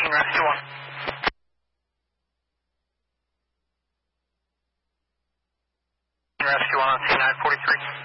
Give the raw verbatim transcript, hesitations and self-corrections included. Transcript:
King Rescue one. King Rescue one on C nine forty-three.